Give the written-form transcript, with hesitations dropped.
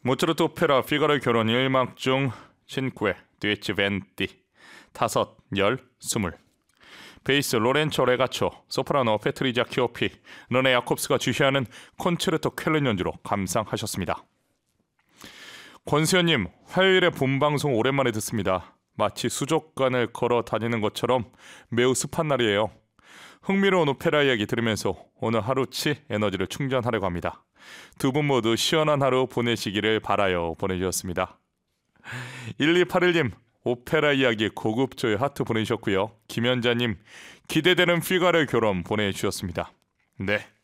모차르트 오페라 피가로 결혼 1막 중 친que, 듀엣 벤티, 타섯, 열, 스물. 베이스 로렌초 레가초, 소프라노 페트리자 키오피, 르네 야콥스가 주시하는 콘체르토 쾰른 연주로 감상하셨습니다. 권수현님, 화요일에 본방송 오랜만에 듣습니다. 마치 수족관을 걸어 다니는 것처럼 매우 습한 날이에요. 흥미로운 오페라 이야기 들으면서 오늘 하루치 에너지를 충전하려고 합니다. 두 분 모두 시원한 하루 보내시기를 바라요. 보내주셨습니다. 1281님, 오페라 이야기 고급조의 하트 보내주셨고요. 김현자님, 기대되는 피가르 결혼 보내주셨습니다. 네,